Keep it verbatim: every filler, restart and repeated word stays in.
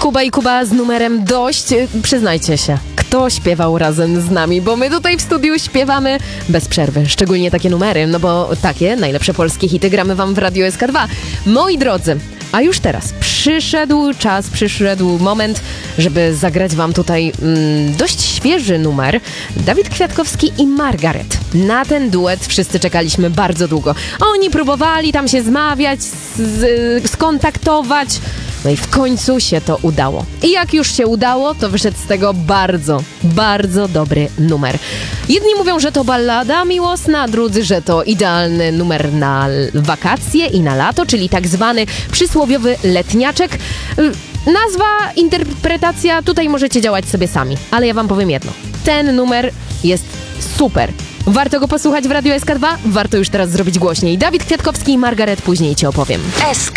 Kuba i Kuba z numerem Dość. Przyznajcie się, kto śpiewał razem z nami, bo my tutaj w studiu śpiewamy bez przerwy, szczególnie takie numery, no bo takie najlepsze polskie hity gramy wam w Radiu S K dwa. Moi drodzy, a już teraz przyszedł czas, przyszedł moment, żeby zagrać wam tutaj mm, dość świeży numer. Dawid Kwiatkowski i Margaret. Na ten duet wszyscy czekaliśmy bardzo długo. Oni próbowali tam się zmawiać, z, skontaktować, no i w końcu się to udało. I jak już się udało, to wyszedł z tego bardzo, bardzo dobry numer. Jedni mówią, że to ballada miłosna, drudzy, że to idealny numer na wakacje i na lato, czyli tak zwany przysłowiowy letniaczek. Nazwa, interpretacja, tutaj możecie działać sobie sami, ale ja wam powiem jedno. Ten numer jest super. Warto go posłuchać w Radiu S K dwa, warto już teraz zrobić głośniej. Dawid Kwiatkowski i Margaret, później ci opowiem. S K